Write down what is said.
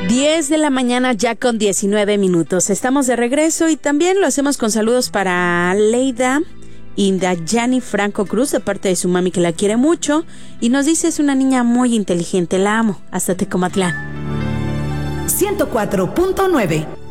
10 de la mañana ya con 19 minutos. Estamos de regreso y también lo hacemos con saludos para Leida Indayani Franco Cruz de parte de su mami que la quiere mucho y nos dice es una niña muy inteligente, la amo. Hasta Tecomatlán. 104.9